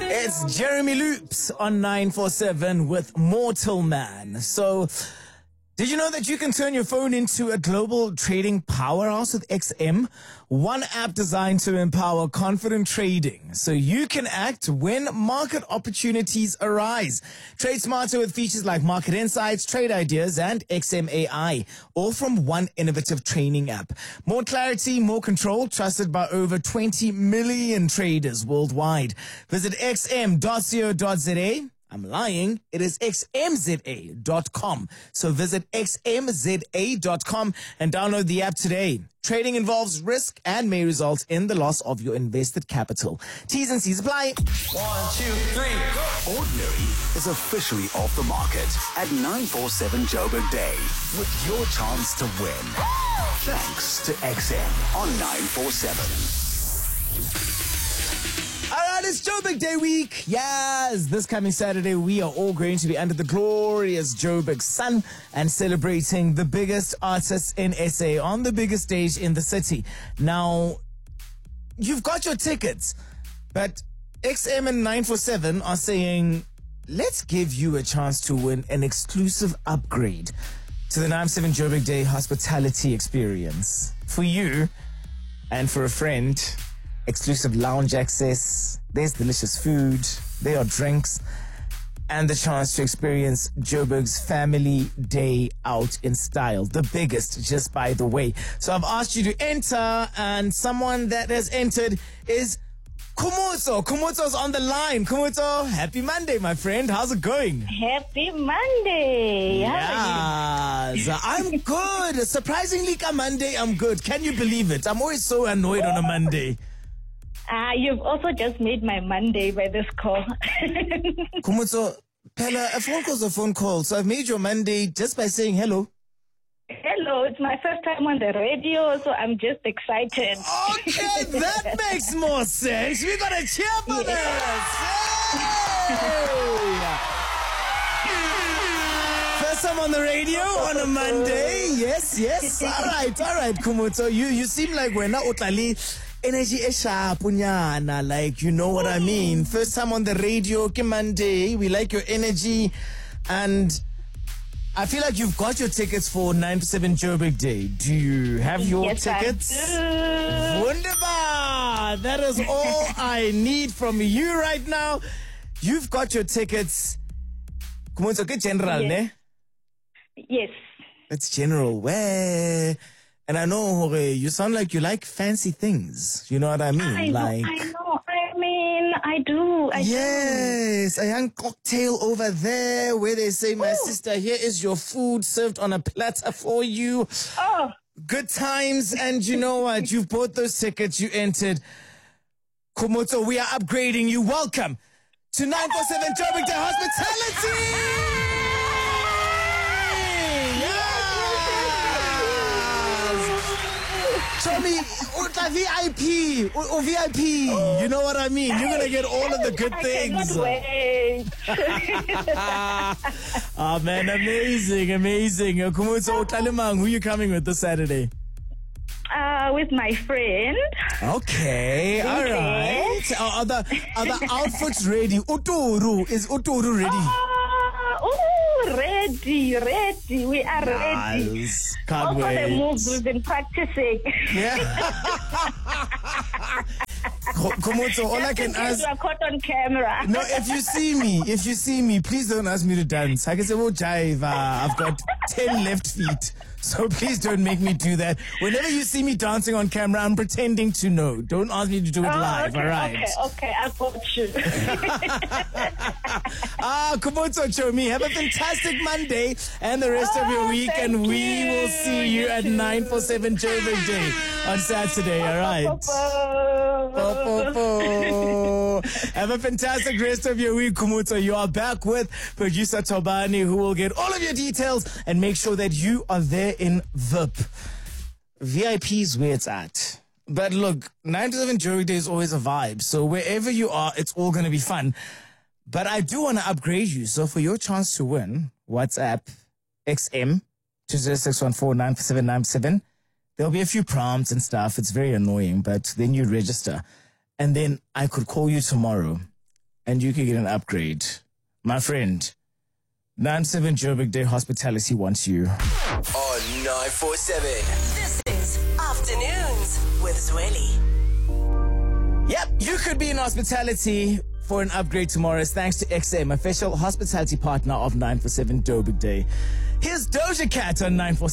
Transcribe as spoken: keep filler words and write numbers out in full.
It's Jeremy Loops on nine four seven with Mortal Man. So, did you know that you can turn your phone into a global trading powerhouse with X M? One app designed to empower confident trading so you can act when market opportunities arise. Trade smarter with features like market insights, trade ideas, and X M A I, all from one innovative training app. More clarity, more control, trusted by over twenty million traders worldwide. Visit x m dot co dot z a. I'm lying. It is x m z a dot com. So visit x m z a dot com and download the app today. Trading involves risk and may result in the loss of your invested capital. T's and C's apply. One, two, three, go! Ordinary is officially off the market at nine four seven Joburg Day with your chance to win. Thanks to X M on nine four seven. Alright, it's Joburg Day week. Yes, this coming Saturday, we are all going to be under the glorious Joburg sun and celebrating the biggest artists in S A on the biggest stage in the city. Now, you've got your tickets, but X M and nine four seven are saying, let's give you a chance to win an exclusive upgrade to the nine four seven Joburg Day hospitality experience. For you and for a friend, exclusive lounge access, there's delicious food, there are drinks, and the chance to experience Joburg's family day out in style. The biggest, just by the way. So I've asked you to enter, and someone that has entered is Khumutso. Khumutso's on the line. Khumutso, happy Monday, my friend. How's it going? Happy Monday. How Yes, I'm good. Surprisingly, ka Monday, I'm good. Can you believe it? I'm always so annoyed on a Monday. Ah, uh, you've also just made my Monday by this call. Khumutso, Pella, a phone call's a phone call. So I've made your Monday just by saying hello. Hello, it's my first time on the radio, so I'm just excited. Okay, that makes more sense. We got to cheer for this. Hey! First time on the radio on a Monday. Yes, yes. All right, all right, Khumutso. You, you seem like we're not utali. Energy is sharp, unyana, like, you know what I mean. First time on the radio, ke Monday. We like your energy. And I feel like you've got your tickets for nine four seven Joburg Day. Do you have your yes, tickets? I do. Wunderbar! That is all I need from you right now. You've got your tickets. Khumutso, ke general, Yes. ne? Yes. It's general. Where? And I know you sound like you like fancy things. You know what I mean? I know, like, I know. I mean, I do. I yes, do. a young cocktail over there where they say, my Ooh. sister, here is your food served on a platter for you. Oh. Good times. And you know what? You've bought those tickets. You entered. Khumutso, we are upgrading you. Welcome to nine four seven Joburg Day Hospitality. Show me Utla V I P, or V I P. You know what I mean? You're gonna get all of the good I things. cannot wait. Oh man, amazing, amazing. Khumutso, Utlalemang, who are you coming with this Saturday? Uh, with my friend. Okay, all right. Are, are the are the outfits ready? Uturu, is Uturu ready? Uh, ooh, ready, ready. We are ready. Nice. Can't Also wait. the moves we've been practicing. Yeah. Khumutso, all I can ask. You are caught on camera. No, if you see me, if you see me, please don't ask me to dance. I can say, oh, jive, uh, I've got ten left feet. So please don't make me do that. Whenever you see me dancing on camera, I'm pretending to know. Don't ask me to do it Oh, live, okay, all right? Okay, okay, I got you. Ah, Khumutso Chomi, have a fantastic Monday and the rest Oh, of your week, thank and we you. will see you at nine four seven Joburg Day on Saturday, all right? Po, po, po. Have a fantastic rest of your week, Khumutso. You are back with producer Tobani, who will get all of your details and make sure that you are there in V I P. V I P is where it's at. But look, nine to seven Joburg Day is always a vibe. So wherever you are, it's all going to be fun. But I do want to upgrade you. So for your chance to win, WhatsApp X M two zero six one four nine four seven nine seven. There'll be a few prompts and stuff. It's very annoying, but then you register. And then I could call you tomorrow and you could get an upgrade. My friend, nine seven Joburg Day Hospitality wants you. On nine four seven. This is Afternoons with Zweli. Yep, you could be in hospitality for an upgrade tomorrow. It's thanks to X M, official hospitality partner of nine four seven Joburg Day. Here's Doja Cat on nine four seven.